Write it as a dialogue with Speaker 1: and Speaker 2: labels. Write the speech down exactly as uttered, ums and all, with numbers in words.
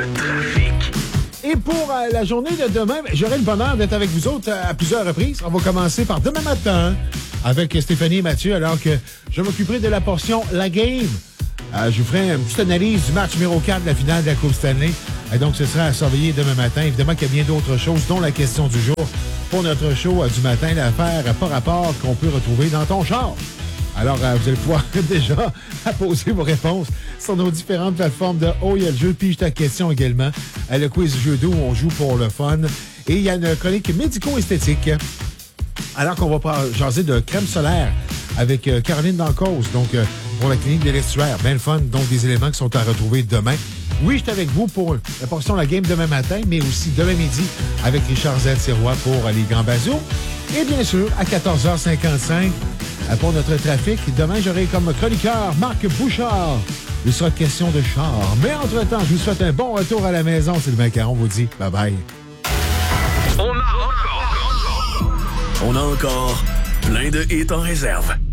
Speaker 1: Le trafic.
Speaker 2: Et pour euh, la journée de demain, ben, j'aurai le bonheur d'être avec vous autres à, à plusieurs reprises. On va commencer par demain matin avec Stéphanie et Mathieu, alors que je m'occuperai de la portion La Game. Euh, je vous ferai une petite analyse du match numéro quatre de la finale de la Coupe Stanley. Et donc, ce sera à surveiller demain matin. Évidemment qu'il y a bien d'autres choses, dont la question du jour pour notre show euh, du matin, l'affaire par rapport qu'on peut retrouver dans ton char. Alors, euh, vous allez pouvoir déjà poser vos réponses sur nos différentes plateformes de Oh, il y a le jeu, puis ta question également. Euh, le quiz jeu d'eau, on joue pour le fun. Et il y a une chronique médico-esthétique. Alors qu'on va jaser de crème solaire avec euh, Caroline Dancause, donc euh, pour la clinique de l'estuaire. Bien le fun, donc des éléments qui sont à retrouver demain. Oui, je suis avec vous pour la portion de la game demain matin, mais aussi demain midi avec Richard Z. Sirois pour euh, les grands bazos. Et bien sûr, à quatorze heures cinquante-cinq, euh, pour notre trafic, demain, j'aurai comme chroniqueur Marc Bouchard. Il sera question de char. Mais entre-temps, je vous souhaite un bon retour à la maison. C'est le Macaron vous dit bye-bye.
Speaker 1: On a encore,
Speaker 3: On a encore plein de hits en réserve.